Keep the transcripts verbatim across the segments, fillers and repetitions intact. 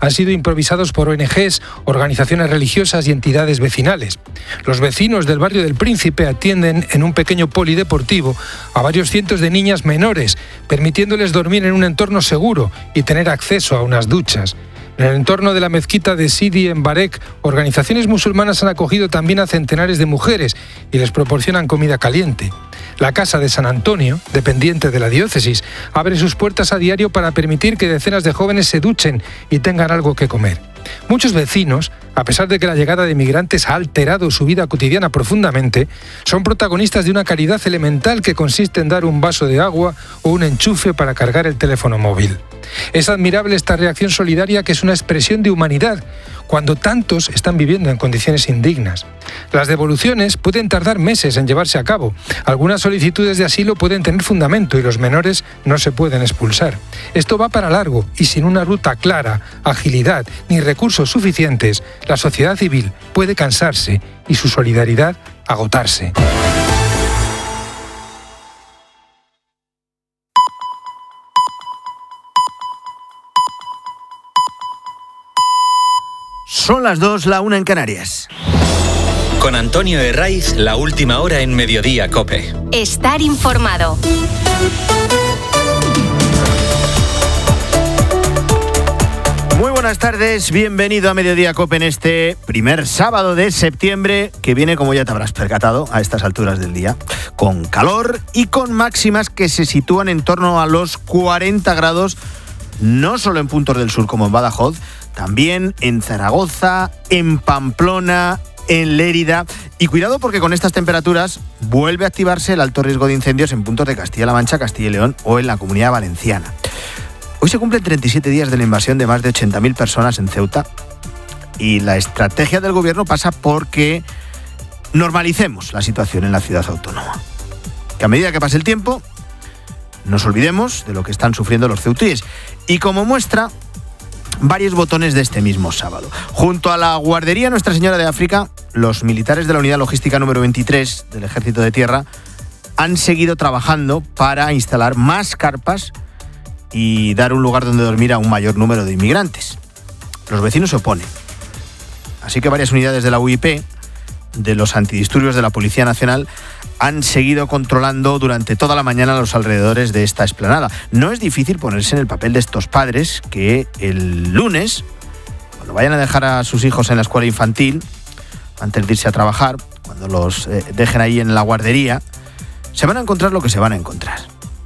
han sido improvisados por O N Ges, organizaciones religiosas y entidades vecinales. Los vecinos del barrio del Príncipe atienden en un pequeño polideportivo a varios cientos de niñas menores, permitiéndoles dormir en un entorno seguro y tener acceso a unas duchas. En el entorno de la mezquita de Sidi en Barek, organizaciones musulmanas han acogido también a centenares de mujeres y les proporcionan comida caliente. La Casa de San Antonio, dependiente de la diócesis, abre sus puertas a diario para permitir que decenas de jóvenes se duchen y tengan algo que comer. Muchos vecinos, a pesar de que la llegada de migrantes ha alterado su vida cotidiana profundamente, son protagonistas de una caridad elemental que consiste en dar un vaso de agua o un enchufe para cargar el teléfono móvil. Es admirable esta reacción solidaria, que es una expresión de humanidad, cuando tantos están viviendo en condiciones indignas. Las devoluciones pueden tardar meses en llevarse a cabo. Algunas solicitudes de asilo pueden tener fundamento y los menores no se pueden expulsar. Esto va para largo y sin una ruta clara, agilidad ni recursos suficientes, la sociedad civil puede cansarse y su solidaridad agotarse. Son las dos, la una en Canarias. Con Antonio Herraiz, la última hora en Mediodía COPE. Estar informado. Muy buenas tardes, bienvenido a Mediodía COPE en este primer sábado de septiembre, que viene, como ya te habrás percatado, a estas alturas del día, con calor y con máximas que se sitúan en torno a los cuarenta grados, no solo en puntos del sur como en Badajoz, también en Zaragoza, en Pamplona, en Lérida. Y cuidado, porque con estas temperaturas vuelve a activarse el alto riesgo de incendios en puntos de Castilla-La Mancha, Castilla y León o en la Comunidad Valenciana. Hoy se cumplen treinta y siete días de la invasión de más de ochenta mil personas en Ceuta, y la estrategia del gobierno pasa por que normalicemos la situación en la ciudad autónoma. Que a medida que pase el tiempo, nos olvidemos de lo que están sufriendo los ceutíes. Y como muestra, varios botones de este mismo sábado. Junto a la guardería Nuestra Señora de África, los militares de la unidad logística número veintitrés del Ejército de Tierra han seguido trabajando para instalar más carpas y dar un lugar donde dormir a un mayor número de inmigrantes. Los vecinos se oponen. Así que varias unidades de la U I P, de los antidisturbios de la Policía Nacional, han seguido controlando durante toda la mañana los alrededores de esta explanada. No es difícil ponerse en el papel de estos padres que el lunes, cuando vayan a dejar a sus hijos en la escuela infantil, antes de irse a trabajar, cuando los eh, dejen ahí en la guardería, se van a encontrar lo que se van a encontrar.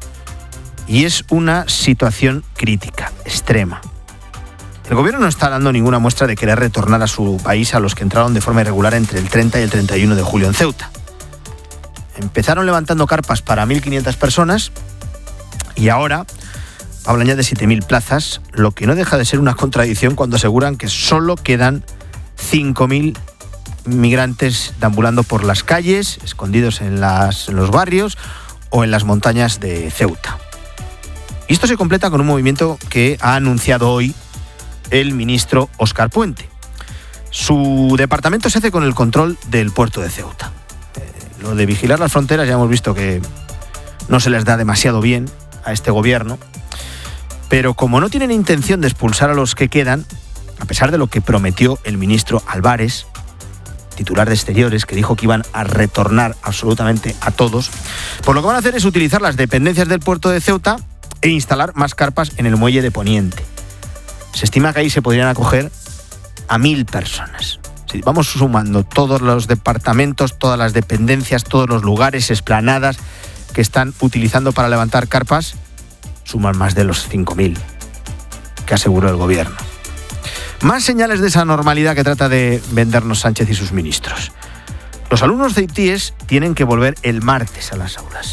Y es una situación crítica, extrema. El gobierno no está dando ninguna muestra de querer retornar a su país a los que entraron de forma irregular entre el treinta y el treinta y uno de julio en Ceuta. Empezaron levantando carpas para mil quinientas personas y ahora hablan ya de siete mil plazas, lo que no deja de ser una contradicción cuando aseguran que solo quedan cinco mil migrantes deambulando por las calles, escondidos en, las, en los barrios o en las montañas de Ceuta. Y esto se completa con un movimiento que ha anunciado hoy el ministro Óscar Puente. Su departamento se hace con el control del puerto de Ceuta. Lo de vigilar las fronteras ya hemos visto que no se les da demasiado bien a este gobierno, pero como no tienen intención de expulsar a los que quedan, a pesar de lo que prometió el ministro Álvarez, titular de Exteriores, que dijo que iban a retornar absolutamente a todos, pues lo que van a hacer es utilizar las dependencias del puerto de Ceuta e instalar más carpas en el muelle de Poniente. Se estima que ahí se podrían acoger a mil personas. Si vamos sumando todos los departamentos, todas las dependencias, todos los lugares, explanadas que están utilizando para levantar carpas, suman más de los cinco mil que aseguró el gobierno. Más señales de esa normalidad que trata de vendernos Sánchez y sus ministros. Los alumnos ceutíes tienen que volver el martes a las aulas.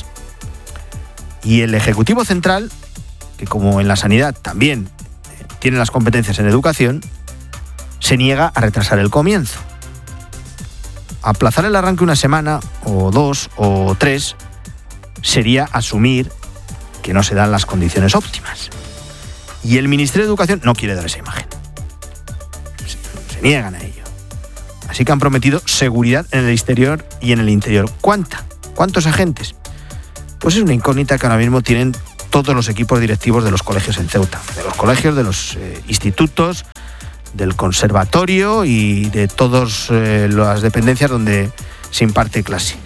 Y el Ejecutivo Central, que como en la sanidad también tiene las competencias en educación, se niega a retrasar el comienzo. Aplazar el arranque una semana, o dos, o tres, sería asumir que no se dan las condiciones óptimas. Y el Ministerio de Educación no quiere dar esa imagen. Se, se niegan a ello. Así que han prometido seguridad en el exterior y en el interior. ¿Cuánta? ¿Cuántos agentes? Pues es una incógnita que ahora mismo tienen todos los equipos directivos de los colegios en Ceuta. De los colegios, de los eh, institutos, del conservatorio y de todas eh, las dependencias donde se imparte clase.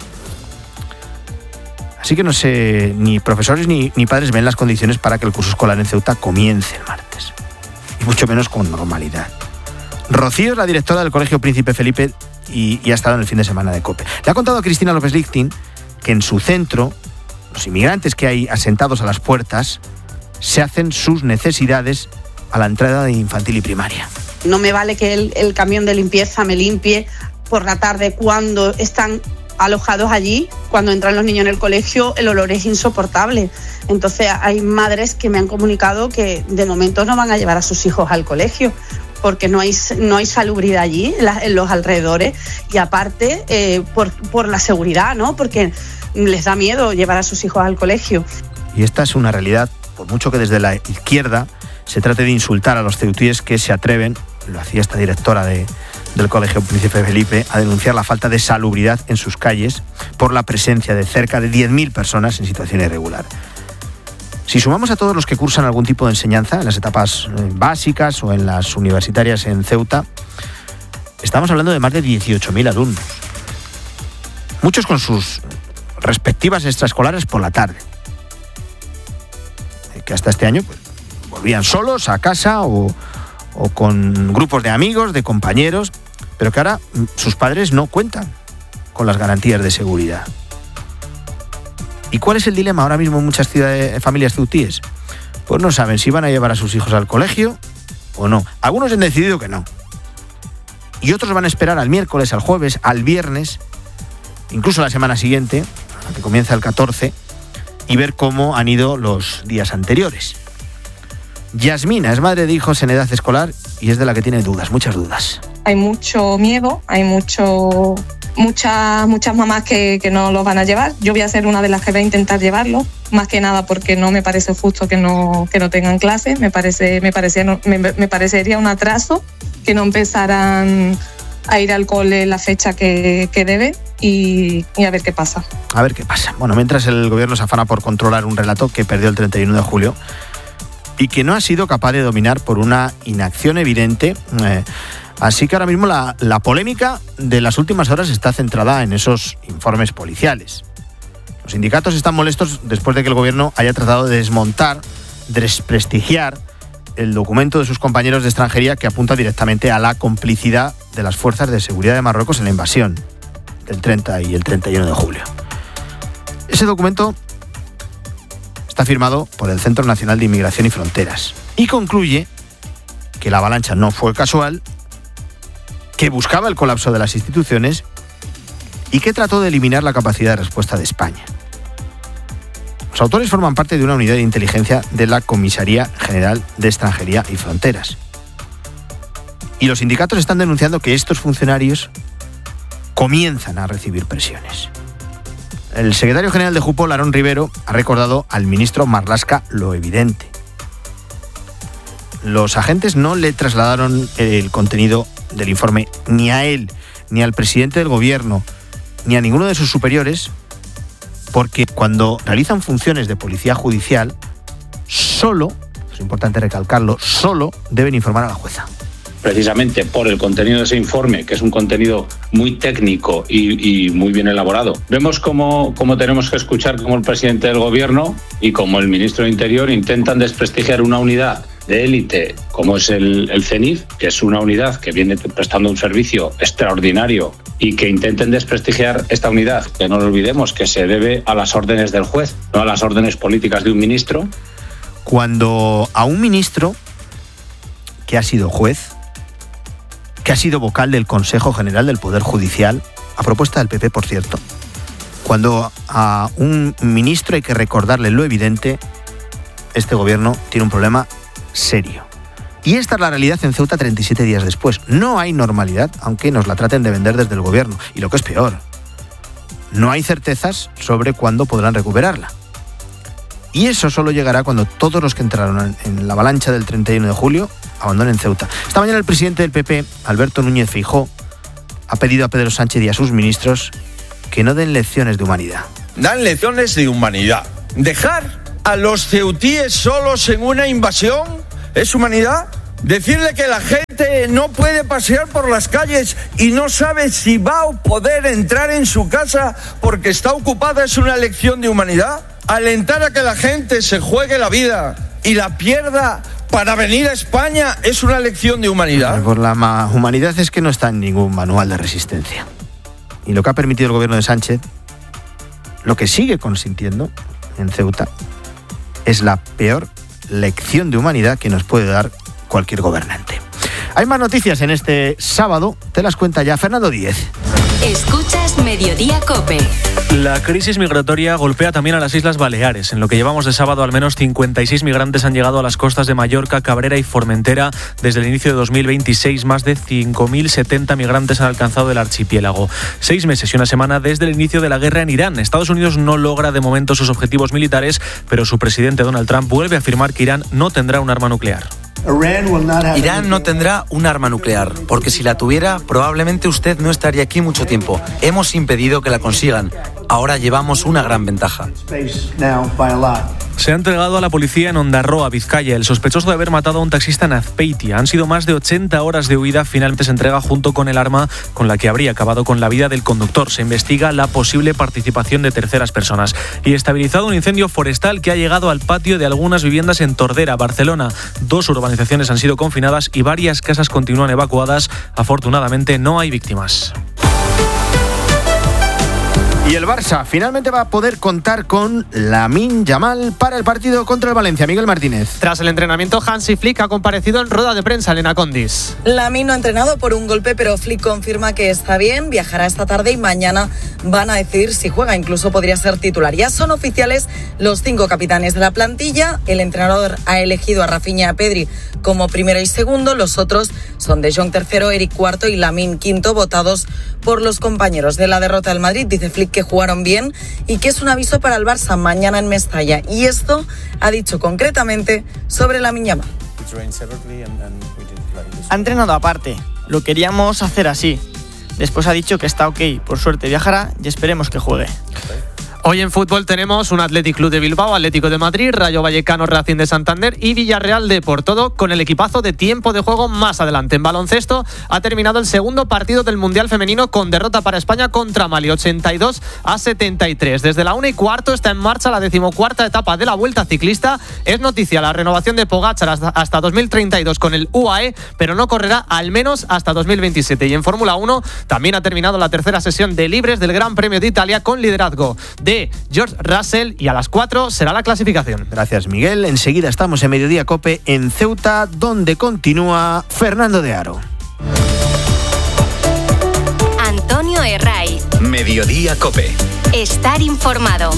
Así que no sé, ni profesores ni, ni padres ven las condiciones para que el curso escolar en Ceuta comience el martes, y mucho menos con normalidad. Rocío es la directora del Colegio Príncipe Felipe y, y ha estado en el fin de semana de COPE. Le ha contado a Cristina López Lichtin que en su centro, los inmigrantes que hay asentados a las puertas se hacen sus necesidades a la entrada de infantil y primaria. No me vale que el, el camión de limpieza me limpie por la tarde cuando están alojados allí. Cuando entran los niños en el colegio, el olor es insoportable. Entonces hay madres que me han comunicado que de momento no van a llevar a sus hijos al colegio porque no hay, no hay salubridad allí en, la, en los alrededores, y aparte eh, por, por la seguridad, ¿no? Porque les da miedo llevar a sus hijos al colegio. Y esta es una realidad, por mucho que desde la izquierda se trate de insultar a los ceutíes que se atreven, lo hacía esta directora de, del Colegio Príncipe Felipe, a denunciar la falta de salubridad en sus calles por la presencia de cerca de diez mil personas en situación irregular. Si sumamos a todos los que cursan algún tipo de enseñanza en las etapas básicas o en las universitarias en Ceuta, estamos hablando de más de dieciocho mil alumnos. Muchos con sus respectivas extraescolares por la tarde, que hasta este año pues, volvían solos a casa o, o con grupos de amigos, de compañeros, pero que ahora sus padres no cuentan con las garantías de seguridad. ¿Y cuál es el dilema ahora mismo en muchas ciudades, familias ceutíes? Pues no saben si van a llevar a sus hijos al colegio o no. Algunos han decidido que no. Y otros van a esperar al miércoles, al jueves, al viernes, incluso la semana siguiente, que comienza el catorce, y ver cómo han ido los días anteriores. Yasmina es madre de hijos en edad escolar y es de la que tiene dudas, muchas dudas. Hay mucho miedo, hay mucho... Muchas, muchas mamás que, que no los van a llevar. Yo voy a ser una de las que va a intentar llevarlo, más que nada porque no me parece justo que no, que no tengan clase. Me, parece, me, parecía, me, me parecería un atraso que no empezaran a ir al cole la fecha que, que debe y, y a ver qué pasa. A ver qué pasa. Bueno, mientras el gobierno se afana por controlar un relato que perdió el treinta y uno de julio y que no ha sido capaz de dominar por una inacción evidente. Eh, Así que ahora mismo la, la polémica de las últimas horas está centrada en esos informes policiales. Los sindicatos están molestos después de que el gobierno haya tratado de desmontar, desprestigiar el documento de sus compañeros de extranjería que apunta directamente a la complicidad de las fuerzas de seguridad de Marruecos en la invasión del treinta y el treinta y uno de julio. Ese documento está firmado por el Centro Nacional de Inmigración y Fronteras y concluye que la avalancha no fue casual, que buscaba el colapso de las instituciones y que trató de eliminar la capacidad de respuesta de España. Los autores forman parte de una unidad de inteligencia de la Comisaría General de Extranjería y Fronteras. Y los sindicatos están denunciando que estos funcionarios comienzan a recibir presiones. El secretario general de Jupol, Aarón Rivero, ha recordado al ministro Marlaska lo evidente. Los agentes no le trasladaron el contenido del informe ni a él, ni al presidente del gobierno, ni a ninguno de sus superiores, porque cuando realizan funciones de policía judicial, solo, es importante recalcarlo, solo deben informar a la jueza. Precisamente por el contenido de ese informe, que es un contenido muy técnico y, y muy bien elaborado. Vemos cómo, cómo tenemos que escuchar cómo el presidente del gobierno y como el ministro de Interior intentan desprestigiar una unidad de élite como es el, el CENIF, que es una unidad que viene prestando un servicio extraordinario, y que intenten desprestigiar esta unidad, que no lo olvidemos, que se debe a las órdenes del juez, no a las órdenes políticas de un ministro. Cuando a un ministro que ha sido juez, que ha sido vocal del Consejo General del Poder Judicial, a propuesta del P P, por cierto, cuando a un ministro hay que recordarle lo evidente, este gobierno tiene un problema serio. Y esta es la realidad en Ceuta treinta y siete días después. No hay normalidad, aunque nos la traten de vender desde el gobierno. Y lo que es peor, no hay certezas sobre cuándo podrán recuperarla. Y eso solo llegará cuando todos los que entraron en la avalancha del treinta y uno de julio abandonen Ceuta. Esta mañana el presidente del P P, Alberto Núñez Feijóo, ha pedido a Pedro Sánchez y a sus ministros que no den lecciones de humanidad. Dan lecciones de humanidad. Dejar a los ceutíes solos en una invasión, ¿es humanidad? Decirle que la gente no puede pasear por las calles y no sabe si va a poder entrar en su casa porque está ocupada es una lección de humanidad. Alentar a que la gente se juegue la vida y la pierda para venir a España es una lección de humanidad. Por la ma- humanidad es que no está en ningún manual de resistencia. Y lo que ha permitido el gobierno de Sánchez, lo que sigue consintiendo en Ceuta, es la peor lección de humanidad que nos puede dar cualquier gobernante. Hay más noticias en este sábado, te las cuenta ya Fernando Díez. Escuchas Mediodía COPE. La crisis migratoria golpea también a las Islas Baleares. En lo que llevamos de sábado, al menos cincuenta y seis migrantes han llegado a las costas de Mallorca, Cabrera y Formentera. Desde el inicio de dos mil veintiséis, más de cinco mil setenta migrantes han alcanzado el archipiélago. Seis meses y una semana desde el inicio de la guerra en Irán. Estados Unidos no logra de momento sus objetivos militares, pero su presidente Donald Trump vuelve a afirmar que Irán no tendrá un arma nuclear. Irán no tendrá un arma nuclear, porque si la tuviera, probablemente usted no estaría aquí mucho tiempo. Hemos impedido que la consigan. Ahora llevamos una gran ventaja. Se ha entregado a la policía en Ondarroa, Vizcaya, el sospechoso de haber matado a un taxista en Azpeitia. Han sido más de ochenta horas de huida. Finalmente se entrega junto con el arma con la que habría acabado con la vida del conductor. Se investiga la posible participación de terceras personas. Y estabilizado un incendio forestal que ha llegado al patio de algunas viviendas en Tordera, Barcelona. Dos urbanizaciones han sido confinadas y varias casas continúan evacuadas. Afortunadamente no hay víctimas. Y el Barça finalmente va a poder contar con Lamine Yamal para el partido contra el Valencia. Miguel Martínez. Tras el entrenamiento, Hansi Flick ha comparecido en rueda de prensa en Enacondis. Lamine no ha entrenado por un golpe, pero Flick confirma que está bien, viajará esta tarde y mañana van a decidir si juega, incluso podría ser titular. Ya son oficiales los cinco capitanes de la plantilla. El entrenador ha elegido a Rafinha y a Pedri como primero y segundo. Los otros son De Jong tercero, Eric cuarto y Lamine quinto, votados por los compañeros. De la derrota del Madrid, dice Flick que jugaron bien y que es un aviso para el Barça mañana en Mestalla. Y esto ha dicho concretamente sobre Lamine Yamal. Ha entrenado aparte, lo queríamos hacer así. Después ha dicho que está ok, por suerte viajará y esperemos que juegue. Hoy en fútbol tenemos un Athletic Club de Bilbao, Atlético de Madrid, Rayo Vallecano, Racing de Santander y Villarreal de Por. Todo con el equipazo de tiempo de juego más adelante. En baloncesto ha terminado el segundo partido del Mundial Femenino con derrota para España contra Mali, ochenta y dos a setenta y tres. Desde la una y cuarto está en marcha la decimocuarta etapa de la Vuelta Ciclista. Es noticia la renovación de Pogačar hasta, hasta dos mil treinta y dos con el U A E, pero no correrá al menos hasta dos mil veintisiete. Y en Fórmula uno también ha terminado la tercera sesión de libres del Gran Premio de Italia con liderazgo de de George Russell y a las cuatro será la clasificación. Gracias, Miguel. Enseguida estamos en Mediodía COPE en Ceuta, donde continúa Fernando de Aro. Antonio Herraiz. Mediodía COPE. Estar informado.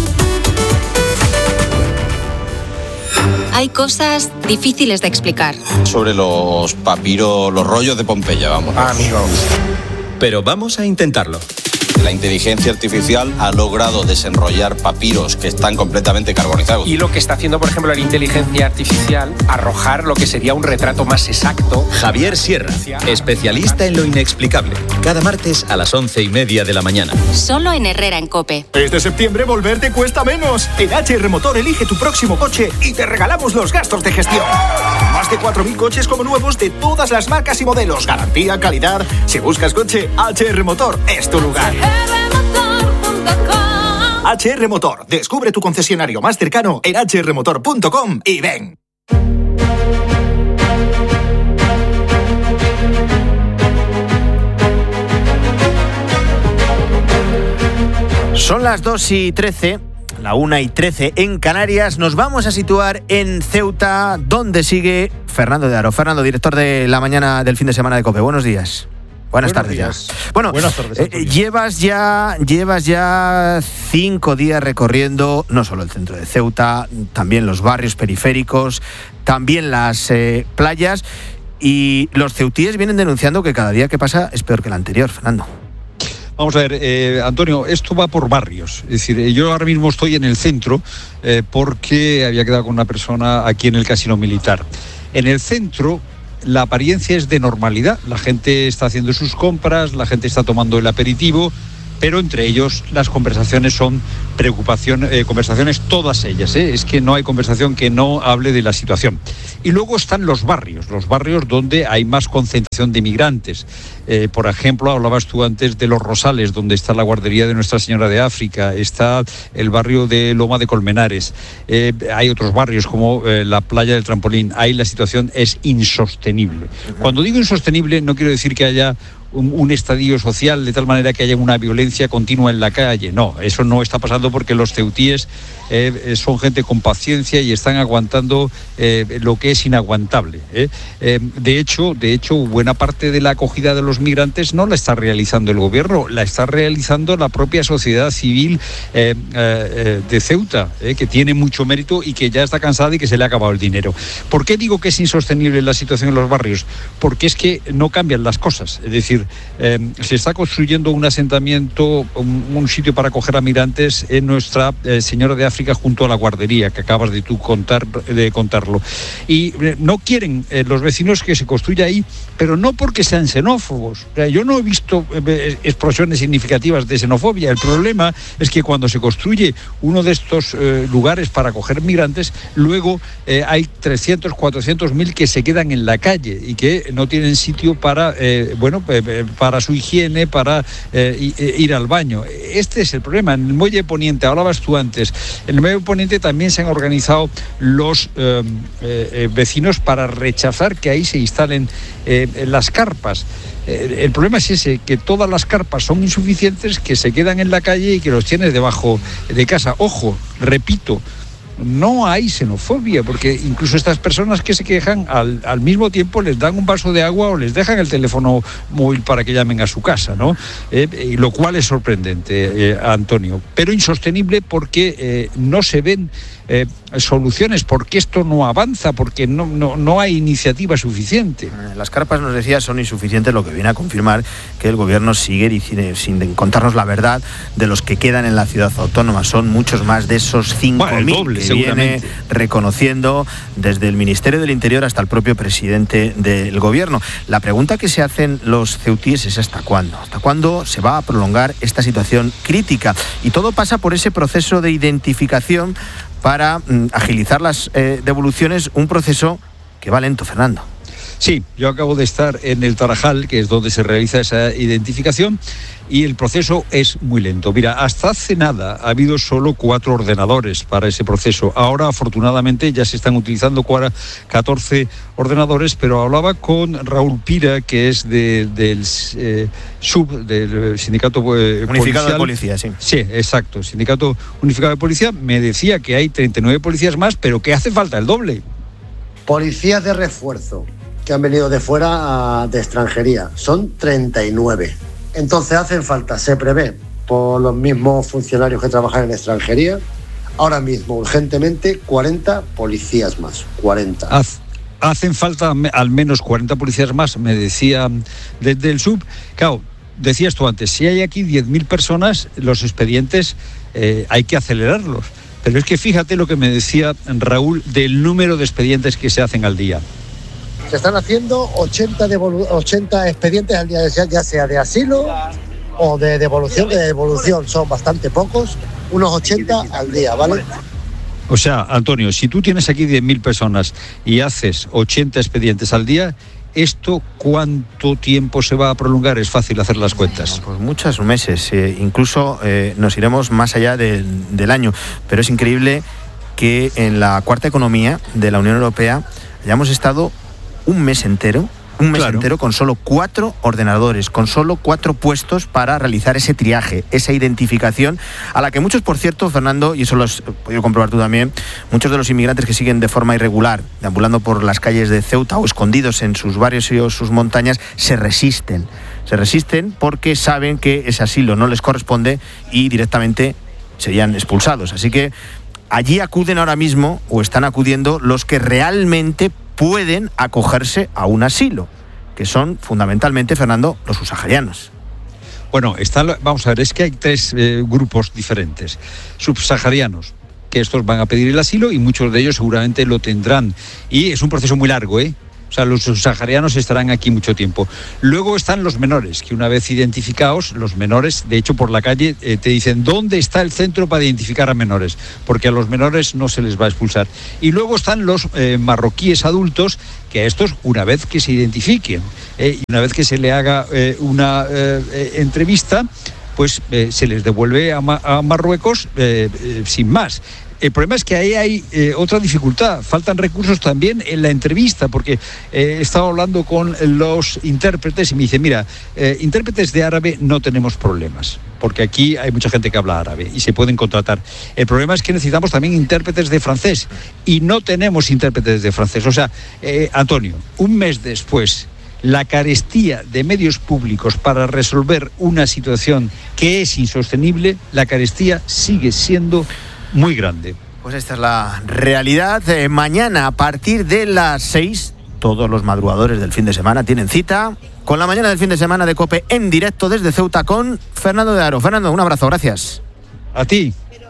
Hay cosas difíciles de explicar. Sobre los papiros, los rollos de Pompeya, vamos. Ah, amigo. Pero vamos a intentarlo. La inteligencia artificial ha logrado desenrollar papiros que están completamente carbonizados. Y lo que está haciendo, por ejemplo, la inteligencia artificial, arrojar lo que sería un retrato más exacto. Javier Sierra, especialista en lo inexplicable. Cada martes a las once y media de la mañana. Solo en Herrera en COPE. Este septiembre volverte cuesta menos. En H R Motor elige tu próximo coche y te regalamos los gastos de gestión. Más de cuatro mil coches como nuevos de todas las marcas y modelos. Garantía, calidad. Si buscas coche, H R Motor es tu lugar. H R Motor. Descubre tu concesionario más cercano en h r motor punto com y ven. Son las dos y trece, la una y trece en Canarias. Nos vamos a situar en Ceuta, donde sigue Fernando de Aro. Fernando, director de la mañana del fin de semana de COPE. Buenos días. Buenas Buenos tardes días. ya. Bueno, Buenas tardes, eh, llevas ya llevas ya cinco días recorriendo no solo el centro de Ceuta, también los barrios periféricos, también las eh, playas, y los ceutíes vienen denunciando que cada día que pasa es peor que el anterior, Fernando. Vamos a ver, eh, Antonio, esto va por barrios. Es decir, yo ahora mismo estoy en el centro eh, porque había quedado con una persona aquí en el Casino Militar. En el centro la apariencia es de normalidad, la gente está haciendo sus compras, la gente está tomando el aperitivo, pero entre ellos las conversaciones son preocupación, eh, conversaciones todas ellas, ¿eh? Es que no hay conversación que no hable de la situación. Y luego están los barrios, los barrios donde hay más concentración de migrantes. Eh, por ejemplo, hablabas tú antes de Los Rosales, donde está la guardería de Nuestra Señora de África, está el barrio de Loma de Colmenares, eh, hay otros barrios como eh, la playa del Trampolín. Ahí la situación es insostenible. Cuando digo insostenible no quiero decir que haya Un, un estadio social de tal manera que haya una violencia continua en la calle. No, eso no está pasando porque los ceutíes eh, son gente con paciencia y están aguantando eh, lo que es inaguantable. ¿eh? Eh, de hecho, de hecho, buena parte de la acogida de los migrantes no la está realizando el gobierno, la está realizando la propia sociedad civil eh, eh, de Ceuta, eh, que tiene mucho mérito y que ya está cansada y que se le ha acabado el dinero. ¿Por qué digo que es insostenible la situación en los barrios? Porque es que no cambian las cosas. Es decir, Eh, se está construyendo un asentamiento, un, un sitio para acoger a migrantes en Nuestra eh, Señora de África junto a la guardería, que acabas de tú contar, de contarlo. Y eh, no quieren eh, los vecinos que se construya ahí, pero no porque sean xenófobos. O sea, yo no he visto eh, explosiones significativas de xenofobia. El problema es que cuando se construye uno de estos eh, lugares para acoger migrantes, luego eh, hay trescientos, cuatrocientos mil que se quedan en la calle y que no tienen sitio para, eh, bueno, eh, para su higiene, para eh, ir al baño. Este es el problema. En el Muelle Poniente, hablabas tú antes, en el Muelle Poniente también se han organizado los eh, eh, vecinos para rechazar que ahí se instalen eh, las carpas. Eh, el problema es ese, que todas las carpas son insuficientes, que se quedan en la calle y que los tienes debajo de casa. Ojo, repito, no hay xenofobia, porque incluso estas personas que se quejan al, al mismo tiempo les dan un vaso de agua o les dejan el teléfono móvil para que llamen a su casa, ¿no? Eh, y lo cual es sorprendente, eh, Antonio, pero insostenible porque eh, no se ven eh, soluciones, porque esto no avanza, porque no, no, no hay iniciativa suficiente. Las carpas, nos decía, son insuficientes, lo que viene a confirmar que el gobierno sigue sin, sin contarnos la verdad de los que quedan en la ciudad autónoma. Son muchos más de esos cinco mil bueno, que viene reconociendo desde el Ministerio del Interior hasta el propio presidente del gobierno. La pregunta que se hacen los ceutíes es ¿hasta cuándo? ¿Hasta cuándo se va a prolongar esta situación crítica? Y todo pasa por ese proceso de identificación para mm, agilizar las eh, devoluciones, un proceso que va lento, Fernando. Sí, yo acabo de estar en el Tarajal, que es donde se realiza esa identificación, y el proceso es muy lento. Mira, hasta hace nada ha habido solo cuatro ordenadores para ese proceso. Ahora, afortunadamente, ya se están utilizando catorce ordenadores, pero hablaba con Raúl Pira, que es de, del eh, sub, del Sindicato eh, Unificado policial. de Policía, sí. Sí, exacto, Sindicato Unificado de Policía. Me decía que hay treinta y nueve policías más, pero que hace falta el doble. Policías de refuerzo que han venido de fuera, de extranjería, son treinta y nueve. Entonces hacen falta, se prevé, por los mismos funcionarios que trabajan en extranjería, ahora mismo, urgentemente, cuarenta policías más, cuarenta. Haz, hacen falta al menos cuarenta policías más, me decía desde el sub. Claro, decías tú antes, si hay aquí diez mil personas, los expedientes eh, hay que acelerarlos. Pero es que fíjate lo que me decía Raúl del número de expedientes que se hacen al día. Se están haciendo ochenta, devolu- ochenta expedientes al día, ya sea de asilo o de devolución. De devolución son bastante pocos, unos ochenta al día, ¿vale? O sea, Antonio, si tú tienes aquí diez mil personas y haces ochenta expedientes al día, ¿esto cuánto tiempo se va a prolongar? Es fácil hacer las cuentas. Pues muchos meses, eh, incluso eh, nos iremos más allá de, del año, pero es increíble que en la cuarta economía de la Unión Europea hayamos estado un mes entero, un mes claro. entero con solo cuatro ordenadores, con solo cuatro puestos para realizar ese triaje, esa identificación, a la que muchos, por cierto, Fernando, y eso lo has podido comprobar tú también, muchos de los inmigrantes que siguen de forma irregular, deambulando por las calles de Ceuta o escondidos en sus barrios y sus montañas, se resisten. Se resisten porque saben que ese asilo no les corresponde y directamente serían expulsados. Así que allí acuden ahora mismo, o están acudiendo, los que realmente pueden acogerse a un asilo, que son fundamentalmente, Fernando, los subsaharianos. Bueno, está, vamos a ver, es que hay tres eh, grupos diferentes. Subsaharianos, que estos van a pedir el asilo y muchos de ellos seguramente lo tendrán. Y es un proceso muy largo, ¿eh? O sea, los subsaharianos estarán aquí mucho tiempo. Luego están los menores, que una vez identificados, los menores, de hecho por la calle eh, te dicen dónde está el centro para identificar a menores, porque a los menores no se les va a expulsar. Y luego están los eh, marroquíes adultos, que a estos, una vez que se identifiquen eh, y una vez que se le haga eh, una eh, eh, entrevista, pues eh, se les devuelve a, Ma- a Marruecos eh, eh, sin más. El problema es que ahí hay eh, otra dificultad. Faltan recursos también en la entrevista, porque eh, he estado hablando con los intérpretes y me dicen, mira, eh, intérpretes de árabe no tenemos problemas, porque aquí hay mucha gente que habla árabe y se pueden contratar. El problema es que necesitamos también intérpretes de francés y no tenemos intérpretes de francés. O sea, eh, Antonio, un mes después, la carestía de medios públicos para resolver una situación que es insostenible, la carestía sigue siendo muy grande. Pues esta es la realidad. Eh, mañana a partir de las seis, todos los madrugadores del fin de semana tienen cita con la mañana del fin de semana de COPE en directo desde Ceuta con Fernando de Aro. Fernando, un abrazo, gracias. A ti.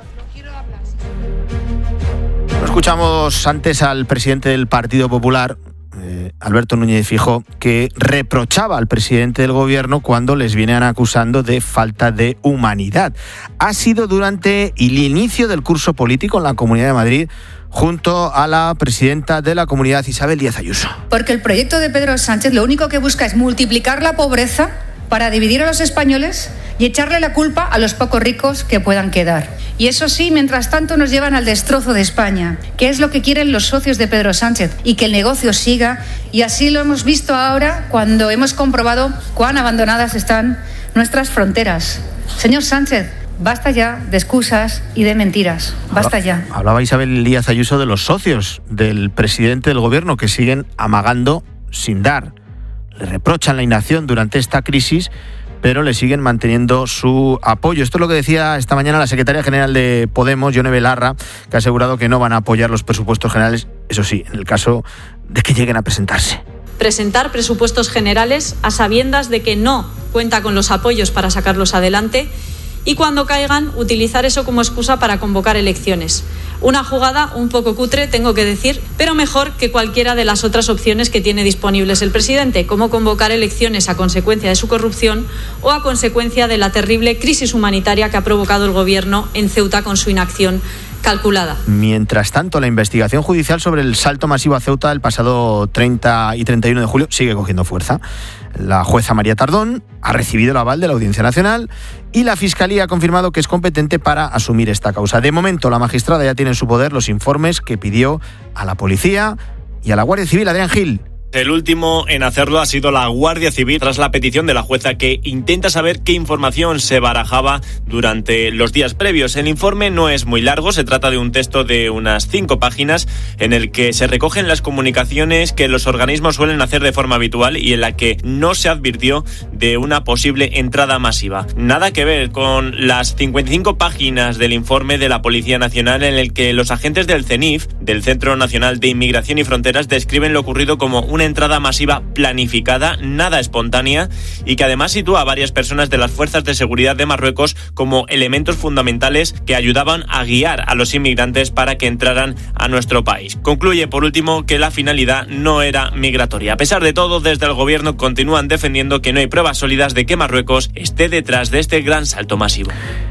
Escuchamos antes al presidente del Partido Popular, eh, Alberto Núñez Feijóo, que reprochaba al presidente del gobierno cuando les vienen acusando de falta de humanidad. Ha sido durante el inicio del curso político en la Comunidad de Madrid, junto a la presidenta de la Comunidad, Isabel Díaz Ayuso. Porque el proyecto de Pedro Sánchez lo único que busca es multiplicar la pobreza para dividir a los españoles y echarle la culpa a los pocos ricos que puedan quedar. Y eso sí, mientras tanto nos llevan al destrozo de España, que es lo que quieren los socios de Pedro Sánchez, y que el negocio siga. Y así lo hemos visto ahora cuando hemos comprobado cuán abandonadas están nuestras fronteras. Señor Sánchez, basta ya de excusas y de mentiras. Basta ya. Hablaba Isabel Díaz Ayuso de los socios del presidente del gobierno que siguen amagando sin dar. Le reprochan la inacción durante esta crisis, pero le siguen manteniendo su apoyo. Esto es lo que decía esta mañana la secretaria general de Podemos, Yone Belarra, que ha asegurado que no van a apoyar los presupuestos generales, eso sí, en el caso de que lleguen a presentarse. Presentar presupuestos generales a sabiendas de que no cuenta con los apoyos para sacarlos adelante y cuando caigan utilizar eso como excusa para convocar elecciones. Una jugada un poco cutre, tengo que decir, pero mejor que cualquiera de las otras opciones que tiene disponibles el presidente, como convocar elecciones a consecuencia de su corrupción o a consecuencia de la terrible crisis humanitaria que ha provocado el gobierno en Ceuta con su inacción calculada. Mientras tanto, la investigación judicial sobre el salto masivo a Ceuta el pasado treinta y treinta y uno de julio sigue cogiendo fuerza. La jueza María Tardón ha recibido el aval de la Audiencia Nacional y la Fiscalía ha confirmado que es competente para asumir esta causa. De momento, la magistrada ya tiene en su poder los informes que pidió a la policía y a la Guardia Civil. Adrián Gil. El último en hacerlo ha sido la Guardia Civil tras la petición de la jueza que intenta saber qué información se barajaba durante los días previos. El informe no es muy largo, se trata de un texto de unas cinco páginas en el que se recogen las comunicaciones que los organismos suelen hacer de forma habitual y en la que no se advirtió de una posible entrada masiva. Nada que ver con las cincuenta y cinco páginas del informe de la Policía Nacional en el que los agentes del CENIF, del Centro Nacional de Inmigración y Fronteras, describen lo ocurrido como una entrada masiva planificada, nada espontánea y que además sitúa a varias personas de las fuerzas de seguridad de Marruecos como elementos fundamentales que ayudaban a guiar a los inmigrantes para que entraran a nuestro país. Concluye por último que la finalidad no era migratoria. A pesar de todo, desde el gobierno continúan defendiendo que no hay pruebas sólidas de que Marruecos esté detrás de este gran salto masivo.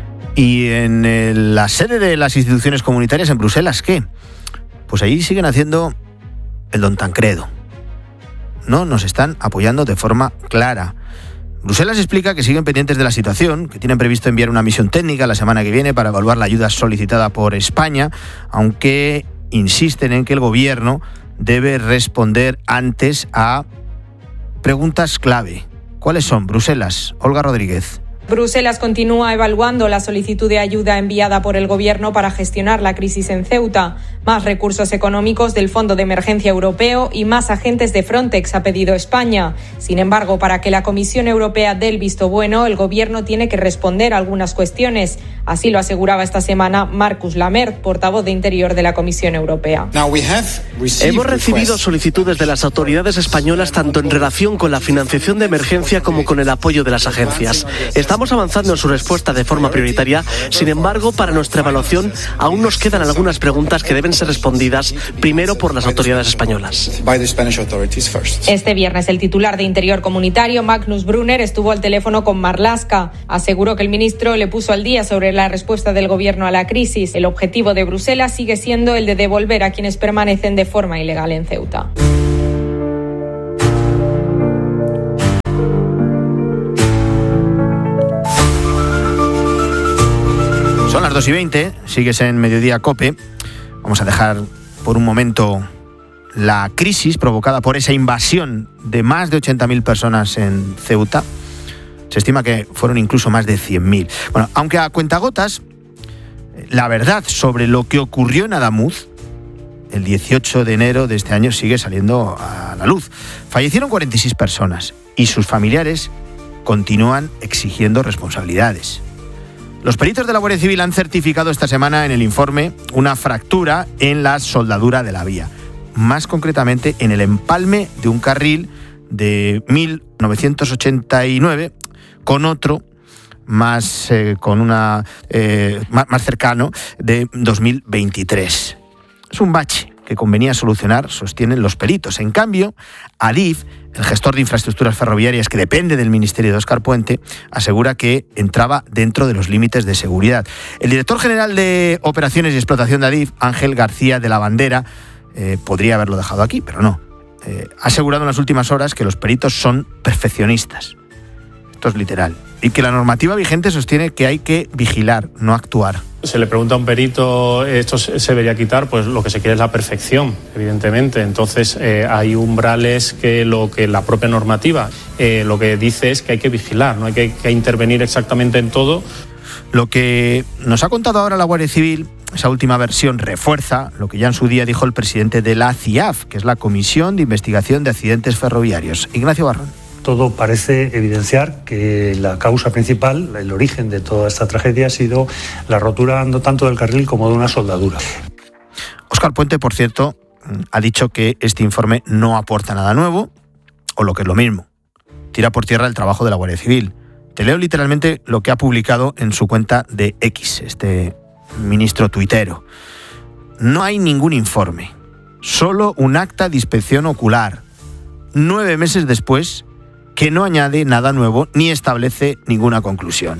Y en el, la sede de las instituciones comunitarias en Bruselas, ¿qué? Pues ahí siguen haciendo el don Tancredo. No nos están apoyando de forma clara. Bruselas explica que siguen pendientes de la situación, que tienen previsto enviar una misión técnica la semana que viene para evaluar la ayuda solicitada por España, aunque insisten en que el gobierno debe responder antes a preguntas clave. ¿Cuáles son? Bruselas, Olga Rodríguez. Bruselas continúa evaluando la solicitud de ayuda enviada por el Gobierno para gestionar la crisis en Ceuta. Más recursos económicos del Fondo de Emergencia Europeo y más agentes de Frontex ha pedido España. Sin embargo, para que la Comisión Europea dé el visto bueno, el Gobierno tiene que responder a algunas cuestiones. Así lo aseguraba esta semana Marcus Lamert, portavoz de Interior de la Comisión Europea. Hemos recibido solicitudes de las autoridades españolas tanto en relación con la financiación de emergencia como con el apoyo de las agencias. Estamos Estamos avanzando en su respuesta de forma prioritaria. Sin embargo, para nuestra evaluación aún nos quedan algunas preguntas que deben ser respondidas primero por las autoridades españolas. Este viernes el titular de Interior Comunitario, Magnus Brunner, estuvo al teléfono con Marlaska. Aseguró que el ministro le puso al día sobre la respuesta del gobierno a la crisis. El objetivo de Bruselas sigue siendo el de devolver a quienes permanecen de forma ilegal en Ceuta. Son las dos y veinte, sigues en Mediodía COPE. Vamos a dejar por un momento la crisis provocada por esa invasión de más de ochenta mil personas en Ceuta. Se estima que fueron incluso más de cien mil. Bueno, aunque a cuentagotas, la verdad sobre lo que ocurrió en Adamuz el dieciocho de enero de este año sigue saliendo a la luz. Fallecieron cuarenta y seis personas y sus familiares continúan exigiendo responsabilidades. Los peritos de la Guardia Civil han certificado esta semana en el informe una fractura en la soldadura de la vía, más concretamente en el empalme de un carril de mil novecientos ochenta y nueve con otro más eh, con una eh, más, más cercano de dos mil veintitrés. Es un bache que convenía solucionar, sostienen los peritos. En cambio, Adif, el gestor de infraestructuras ferroviarias que depende del Ministerio de Óscar Puente, asegura que entraba dentro de los límites de seguridad. El director general de Operaciones y Explotación de Adif, Ángel García de la Bandera, eh, podría haberlo dejado aquí, pero no. Eh, ha asegurado en las últimas horas que los peritos son perfeccionistas. Esto es literal. Y que la normativa vigente sostiene que hay que vigilar, no actuar. Se le pregunta a un perito, esto se debería quitar, pues lo que se quiere es la perfección, evidentemente. Entonces eh, hay umbrales que lo que la propia normativa eh, lo que dice es que hay que vigilar, no hay que, que intervenir exactamente en todo. Lo que nos ha contado ahora la Guardia Civil, esa última versión, refuerza lo que ya en su día dijo el presidente de la C I A F, que es la Comisión de Investigación de Accidentes Ferroviarios, Ignacio Barrón. Todo parece evidenciar que la causa principal, el origen de toda esta tragedia ha sido la rotura no tanto del carril como de una soldadura. Óscar Puente, por cierto, ha dicho que este informe no aporta nada nuevo, o lo que es lo mismo, tira por tierra el trabajo de la Guardia Civil. Te leo literalmente lo que ha publicado en su cuenta de X, este ministro tuitero. No hay ningún informe, solo un acta de inspección ocular, nueve meses después, que no añade nada nuevo ni establece ninguna conclusión.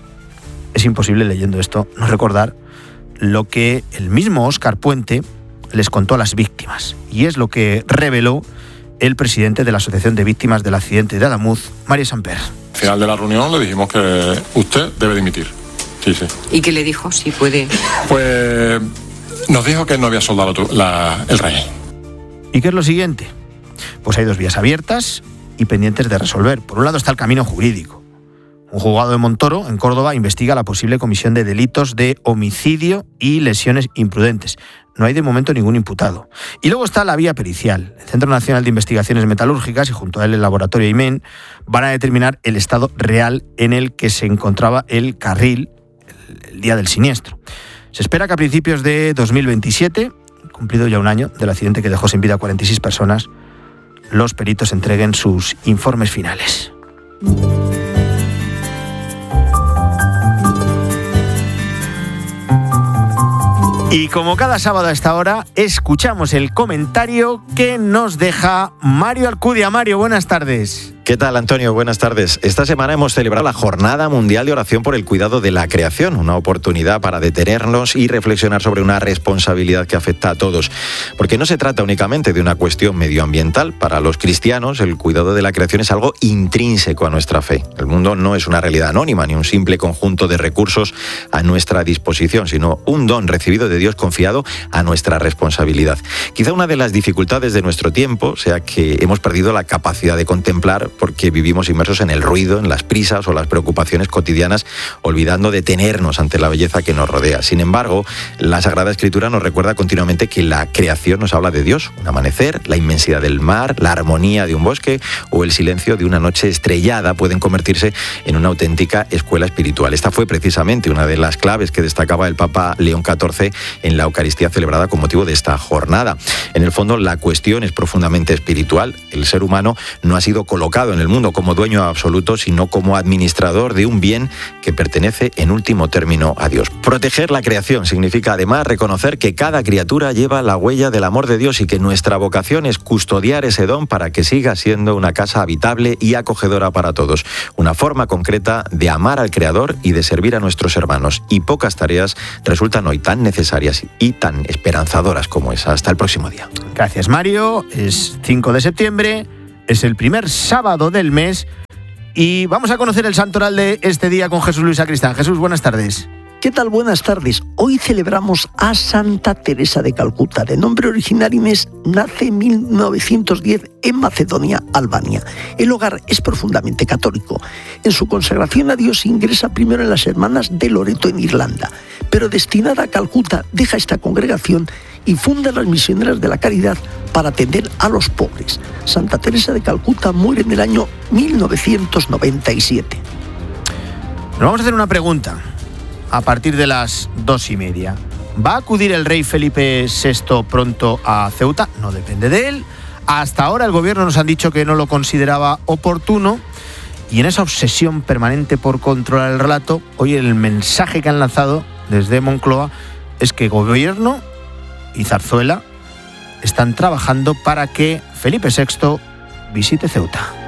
Es imposible, leyendo esto, no recordar lo que el mismo Óscar Puente les contó a las víctimas, y es lo que reveló el presidente de la Asociación de Víctimas del Accidente de Adamuz, María Samper. Al final de la reunión le dijimos que usted debe dimitir. Sí, sí. ¿Y qué le dijo? Si puede... Pues nos dijo que no había soldado la, el rey. ¿Y qué es lo siguiente? Pues hay dos vías abiertas y pendientes de resolver. Por un lado está el camino jurídico. Un juzgado de Montoro, en Córdoba, investiga la posible comisión de delitos de homicidio y lesiones imprudentes. No hay de momento ningún imputado. Y luego está la vía pericial. El Centro Nacional de Investigaciones Metalúrgicas y junto a él el laboratorio I M E N van a determinar el estado real en el que se encontraba el carril el, el día del siniestro. Se espera que a principios de dos mil veintisiete, cumplido ya un año del accidente que dejó sin vida a cuarenta y seis personas, los peritos entreguen sus informes finales. Y como cada sábado a esta hora, escuchamos el comentario que nos deja Mario Alcudia. Mario, buenas tardes. ¿Qué tal, Antonio? Buenas tardes. Esta semana hemos celebrado la Jornada Mundial de Oración por el Cuidado de la Creación, una oportunidad para detenernos y reflexionar sobre una responsabilidad que afecta a todos. Porque no se trata únicamente de una cuestión medioambiental. Para los cristianos, el cuidado de la creación es algo intrínseco a nuestra fe. El mundo no es una realidad anónima ni un simple conjunto de recursos a nuestra disposición, sino un don recibido de Dios confiado a nuestra responsabilidad. Quizá una de las dificultades de nuestro tiempo sea que hemos perdido la capacidad de contemplar porque vivimos inmersos en el ruido, en las prisas o las preocupaciones cotidianas, olvidando detenernos ante la belleza que nos rodea. Sin embargo, la Sagrada Escritura nos recuerda continuamente que la creación nos habla de Dios, un amanecer, la inmensidad del mar, la armonía de un bosque o el silencio de una noche estrellada pueden convertirse en una auténtica escuela espiritual. Esta fue precisamente una de las claves que destacaba el Papa León catorce en la Eucaristía celebrada con motivo de esta jornada. En el fondo, la cuestión es profundamente espiritual. El ser humano no ha sido colocado colocado en el mundo como dueño absoluto, sino como administrador de un bien que pertenece en último término a Dios. Proteger la creación significa además reconocer que cada criatura lleva la huella del amor de Dios y que nuestra vocación es custodiar ese don para que siga siendo una casa habitable y acogedora para todos. Una forma concreta de amar al Creador y de servir a nuestros hermanos. Y pocas tareas resultan hoy tan necesarias y tan esperanzadoras como esa. Hasta el próximo día. Gracias, Mario. Es cinco de septiembre, es el primer sábado del mes y vamos a conocer el santoral de este día con Jesús Luis Sacristán. Jesús, buenas tardes. ¿Qué tal? Buenas tardes. Hoy celebramos a Santa Teresa de Calcuta. De nombre original Inés, nace en mil novecientos diez en Macedonia, Albania. El hogar es profundamente católico. En su consagración a Dios ingresa primero en las Hermanas de Loreto en Irlanda, pero destinada a Calcuta deja esta congregación y funda las Misioneras de la Caridad para atender a los pobres. Santa Teresa de Calcuta muere en el año mil novecientos noventa y siete. Nos vamos a hacer una pregunta. A partir de las dos y media, ¿va a acudir el rey Felipe sexto pronto a Ceuta? No depende de él. Hasta ahora el gobierno nos han dicho que no lo consideraba oportuno y en esa obsesión permanente por controlar el relato, hoy el mensaje que han lanzado desde Moncloa es que gobierno y Zarzuela están trabajando para que Felipe sexto visite Ceuta.